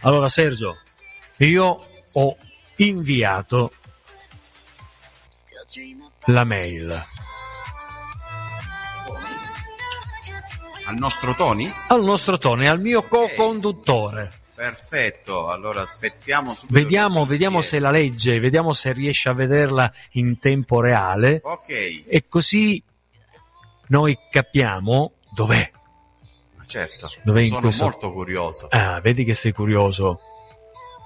Allora Sergio, io ho inviato la mail al nostro Tony? Al nostro Tony, al mio co-conduttore. Perfetto, allora aspettiamo subito. Vediamo se la legge, vediamo se riesce a vederla in tempo reale. Ok. E così noi capiamo dov'è. Certo, Dov'è sono molto curioso. Ah, vedi che sei curioso.